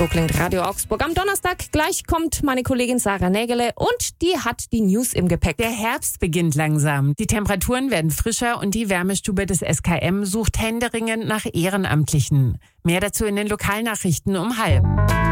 So klingt Radio Augsburg am Donnerstag. Gleich kommt meine Kollegin Sarah Nägele und die hat die News im Gepäck. Der Herbst beginnt langsam. Die Temperaturen werden frischer und die Wärmestube des SKM sucht händeringend nach Ehrenamtlichen. Mehr dazu in den Lokalnachrichten um 12:30.